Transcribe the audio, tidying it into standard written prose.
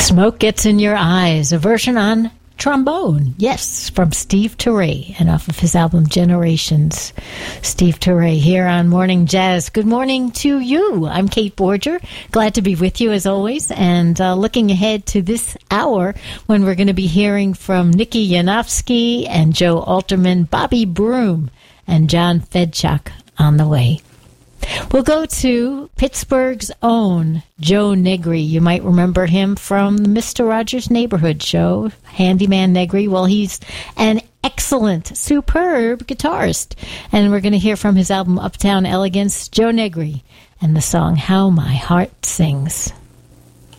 Smoke Gets in Your Eyes, a version on trombone, yes, from Steve Turre, and off of his album Generations. Steve Turre here on Morning Jazz. Good morning to you. I'm Kate Borger. Glad to be with you as always, and looking ahead to this hour when we're going to be hearing from Nikki Yanofsky and Joe Alterman, Bobby Broom, and John Fedchuk on the way. We'll go to Pittsburgh's own Joe Negri. You might remember him from the Mr. Rogers' Neighborhood show, Handyman Negri. Well, he's an excellent, superb guitarist. And we're going to hear from his album Uptown Elegance, Joe Negri, and the song How My Heart Sings.